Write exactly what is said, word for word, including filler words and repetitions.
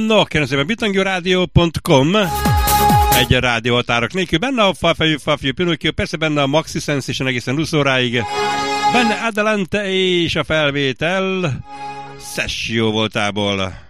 No, kérem szépen, bitangioradio pont com, egy rádióhatárok nélkül, benne a Falfejű, Falfejű Pinocchio, persze benne a Maxi Sensation egészen húsz óráig, benne Adelante és a felvétel Sessio voltából.